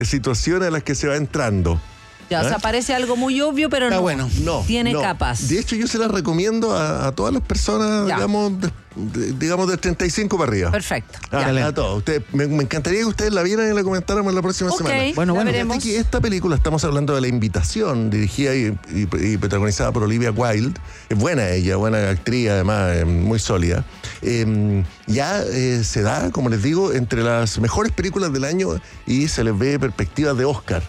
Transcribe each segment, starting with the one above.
situaciones a las que se va entrando. Ya, o sea, parece algo muy obvio, pero Está no. bueno. No, Tiene no. capas. De hecho, yo se las recomiendo a todas las personas, Ya. digamos, de 35 para arriba. Perfecto. A todos. Me encantaría que ustedes la vieran y la comentáramos la próxima semana. Bueno, la bueno. veremos. Fíjate que esta película, estamos hablando de La Invitación, dirigida y protagonizada por Olivia Wilde. Es buena ella, buena actriz, además, muy sólida. Se da, como les digo, entre las mejores películas del año y se les ve perspectivas de Oscar.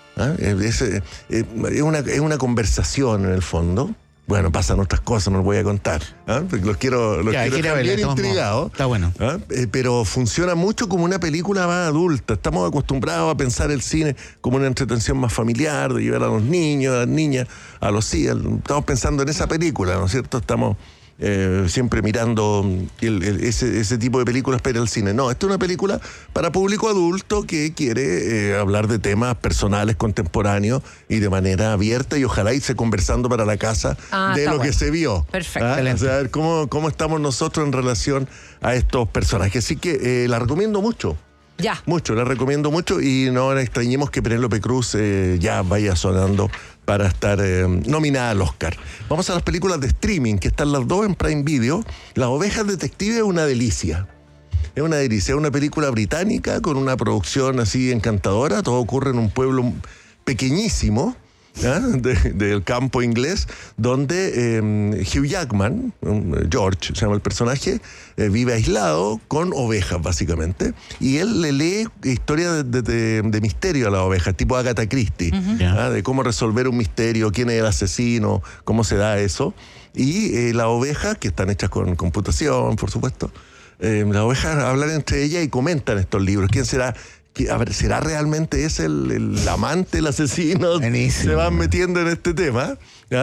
Es una conversación en el fondo. Bueno, pasan otras cosas, no los voy a contar. Porque los quiero dejar bien intrigados. Está bueno. Pero funciona mucho como una película más adulta. Estamos acostumbrados a pensar el cine como una entretención más familiar, de llevar a los niños, a las niñas, a los hijos. Estamos pensando en esa película, ¿no es cierto? Estamos siempre mirando ese tipo de películas para ir al cine. No, esta es una película para público adulto que quiere hablar de temas personales, contemporáneos y de manera abierta, y ojalá irse conversando para la casa de lo que se vio. Perfecto. O sea, a ver cómo estamos nosotros en relación a estos personajes. Así que la recomiendo mucho. Ya. Mucho, la recomiendo mucho, y no extrañemos que Penélope Cruz ya vaya sonando para estar nominada al Oscar. Vamos a las películas de streaming, que están las dos en Prime Video. Las Ovejas Detectives es una delicia. Es una delicia, es una película británica con una producción así encantadora. Todo ocurre en un pueblo pequeñísimo, del campo inglés, donde Hugh Jackman, George se llama el personaje, vive aislado con ovejas básicamente, y él le lee historias de misterio a las ovejas, tipo Agatha Christie, de cómo resolver un misterio, quién es el asesino, cómo se da eso. Y las ovejas, que están hechas con computación, por supuesto, las ovejas hablan entre ellas y comentan estos libros. ¿Quién será? A ver, ¿será realmente ese el amante, el asesino? Buenísimo. Se van metiendo en este tema,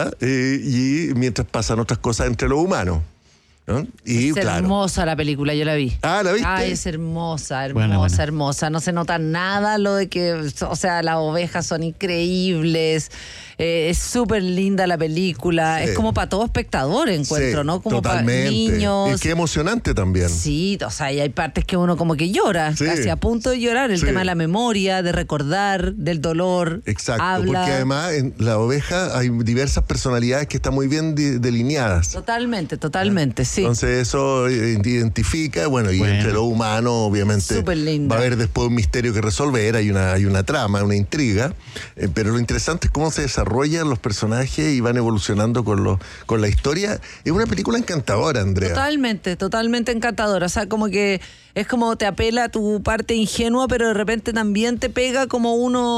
y mientras pasan otras cosas entre los humanos, ¿no? Y, Es hermosa la película, yo la vi. ¿La viste? Ay, es hermosa, Buena. hermosa. No se nota nada lo de que, o sea, las ovejas son increíbles. Es súper linda la película. Sí. Es como para todo espectador, encuentro, ¿no? Como para niños. Y qué emocionante también. Sí, o sea, y hay partes que uno como que llora, Sí. casi a punto de llorar. El tema de la memoria, de recordar, del dolor. Exacto, porque además en la oveja hay diversas personalidades que están muy bien delineadas. Totalmente, sí. Entonces eso identifica, y entre los humanos obviamente Súper linda. va a haber después un misterio que resolver, hay una trama, una intriga, pero lo interesante es cómo se desarrollan los personajes y van evolucionando con la historia. Es una película encantadora, Andrea. Totalmente encantadora. O sea, como que es como te apela a tu parte ingenua, pero de repente también te pega como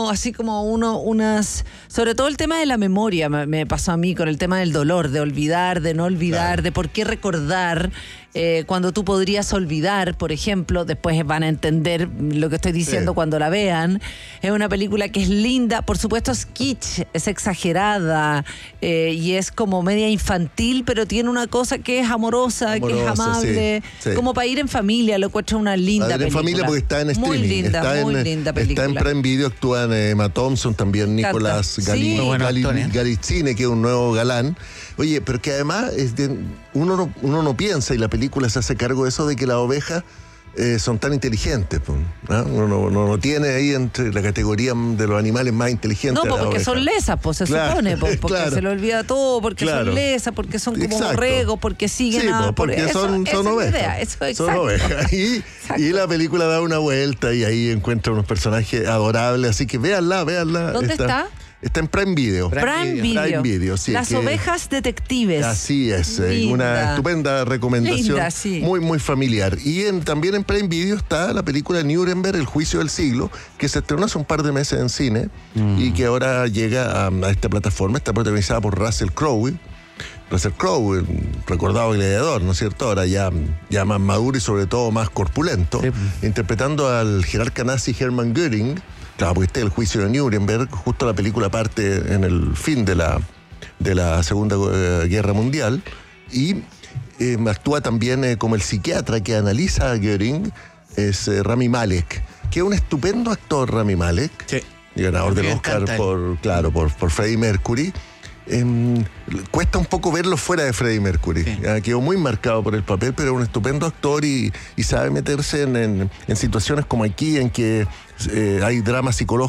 sobre todo el tema de la memoria me pasó a mí con el tema del dolor, de olvidar, de no olvidar, Claro. de por qué recordar, cuando tú podrías olvidar, por ejemplo. Después van a entender lo que estoy diciendo cuando la vean. Es una película que es linda, por supuesto es kitsch, es exagerada, y es como media infantil, pero tiene una cosa que es amorosa, que es amable, sí. como para ir en familia. Lo encuentro una linda película. En familia, porque está en streaming. Muy linda película. Está en Prime Video, actúan Emma Thompson, también Nicolás Sí. Galitzine, que es un nuevo galán. Oye, pero que además uno no piensa, y la película se hace cargo de eso, de que las ovejas son tan inteligentes, ¿no? Uno no tiene ahí entre la categoría de los animales más inteligentes. No, porque son lesas, se supone, porque claro. se le olvida todo, porque son lesas, porque son como borregos, porque siguen porque son ovejas. Idea, eso, son ovejas. Y la película da una vuelta y ahí encuentra unos personajes adorables, así que véanla. ¿Dónde está? Está en Prime Video. Prime Video. Sí, Las Ovejas Detectives. Así es, una estupenda recomendación. Linda, sí. Muy, muy familiar. Y también en Prime Video está la película Nuremberg, El Juicio del Siglo, que se estrenó hace un par de meses en cine y que ahora llega a esta plataforma. Está protagonizada por Russell Crowe, el recordado gladiador, ¿no es cierto? Ahora ya más maduro y sobre todo más corpulento, interpretando al jerarca nazi Hermann Göring. Claro, porque este es El Juicio de Nuremberg. Justo la película parte en el fin de la Segunda Guerra Mundial, y actúa también como el psiquiatra que analiza a Göring, es Rami Malek, que es un estupendo actor. Rami Malek, ganador del Oscar por Freddie Mercury. cuesta un poco verlo fuera de Freddie Mercury. Sí. Quedó muy marcado por el papel, pero es un estupendo actor y sabe meterse en situaciones como aquí, en que hay drama psicológico